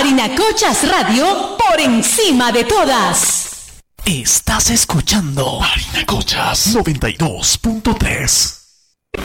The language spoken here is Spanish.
Barinacochas Radio, por encima de todas. Estás escuchando Barinacochas 92.3.